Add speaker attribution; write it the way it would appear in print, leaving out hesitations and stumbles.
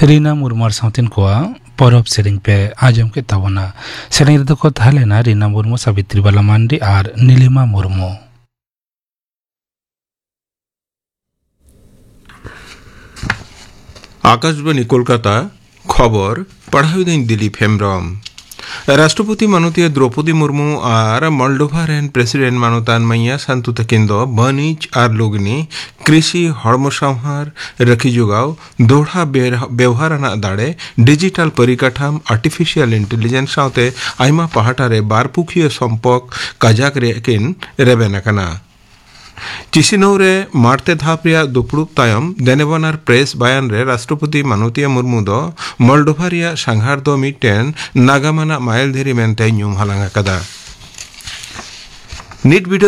Speaker 1: रीना मुर्मू साउथिन को परब सेरिंग पे आजम के तबना सेरिंग रे को थालेना रीना मुर्मू सावित्री बाला मांडी और नीलिमा मुर्मू।
Speaker 2: आकाशवाणी कोलकाता खबर पढ़ाई दिन दिलीप हेम्ब्रम। राष्ट्रपति माननीय द्रौपदी मुर्मू और मॉल्डोवा रेन प्रेसिडेंट मानोतान मैया शांतु तकिंदो बनिज और लोगनी कृषि हड़मोसावहार रखी जुगाव दोढ़ा व्यवहार दाड़े डिजिटल परिकाठाम आर्टिफिशियल इंटेलिजेंस साउते आइमा पहाटारे बारपुखियो संपर्क काजाक रेकिन रेबेनाकाना। चिसिनौरे मारते धाप रिया दुपुड़ुब तायम देनेबनार प्रेस बयान रे राष्ट्रपति माननीय मुर्मू दो मॉल्डोवा रिया सांघार दो मिटेन नागामाना माइल धेरी मेनते ᱧᱩᱢ ᱦᱟᱞᱟᱝ ᱟᱠᱟᱫᱟ। ᱱᱤᱴ